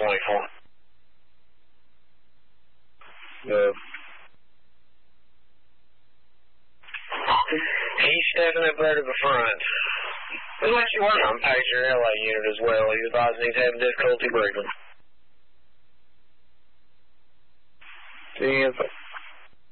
24. He's stepping up there to the front. Unless you want on Pacer LA unit as well. He's advising he's having difficulty breathing. 10.